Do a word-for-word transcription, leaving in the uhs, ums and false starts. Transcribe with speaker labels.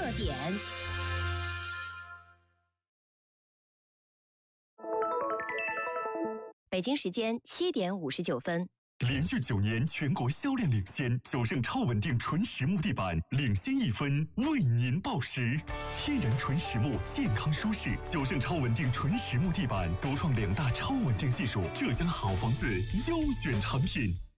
Speaker 1: 热点。北京时间七点五十九分。
Speaker 2: 连续九年全国销量领先，九盛超稳定纯实木地板领先一分，为您报时。天然纯实木，健康舒适。九盛超稳定纯实木地板独创两大超稳定技术，浙江好房子优选产品。